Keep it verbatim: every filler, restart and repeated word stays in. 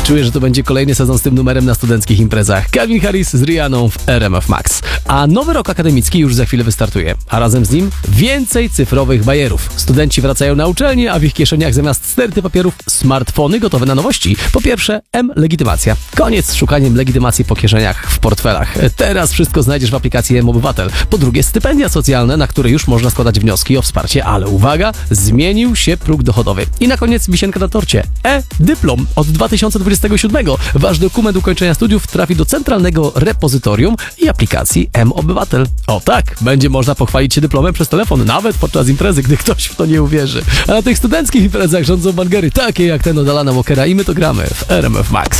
Czuję, że to będzie kolejny sezon z tym numerem na studenckich imprezach. Calvin Harris z Rihanną w R M F Max. A nowy rok akademicki już za chwilę wystartuje, a razem z nim więcej cyfrowych bajerów. Studenci wracają na uczelnię, a w ich kieszeniach zamiast sterty papierów smartfony gotowe na nowości. Po pierwsze, M-legitymacja. Koniec z szukaniem legitymacji po kieszeniach w portfelach. Teraz wszystko znajdziesz w aplikacji M-Obywatel. Po drugie, stypendia socjalne, na które już można składać wnioski o wsparcie, ale uwaga, zmienił się próg dochodowy. I na koniec wisienka na torcie. E-dyplom od dwa tysiące dwudziestego siódmego. Wasz dokument ukończenia studiów trafi do centralnego repozytorium i aplikacji M-Obywatel. O tak, będzie można pochwalić się dyplomem przez telefon, nawet podczas imprezy, gdy ktoś w to nie uwierzy. A na tych studenckich imprezach rządzą bangery takie jak ten od Alana Walkera i my to gramy w R M F Max.